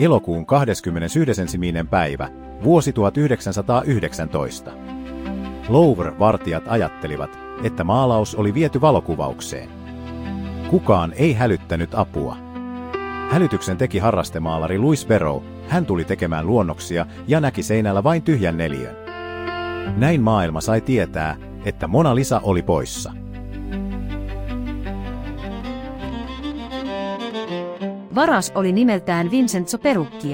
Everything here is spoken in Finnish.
Elokuun 21. päivä, vuosi 1919. Louvre-vartijat ajattelivat, että maalaus oli viety valokuvaukseen. Kukaan ei hälyttänyt apua. Hälytyksen teki harrastemaalari Louis Barrault. Hän tuli tekemään luonnoksia ja näki seinällä vain tyhjän neliön. Näin maailma sai tietää, että Mona Lisa oli poissa. Varas oli nimeltään Vincenzo Perucchio.